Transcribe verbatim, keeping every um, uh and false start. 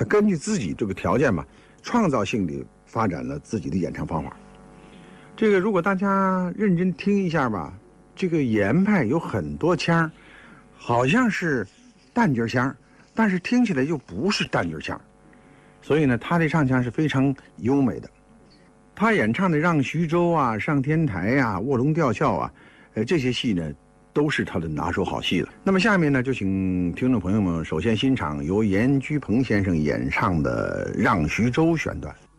他根据自己这个条件嘛，创造性地发展了自己的演唱方法。这个如果大家认真听一下吧，这个严派有很多腔，好像是旦角腔，但是听起来又不是旦角腔，所以呢，他的唱腔是非常优美的。他演唱的《让徐州》啊、《上天台》啊、《卧龙吊孝》啊，呃，这些戏呢，都是他的拿手好戏了。那么下面呢，就请听众朋友们首先欣赏由严居鹏先生演唱的《让徐州》选段。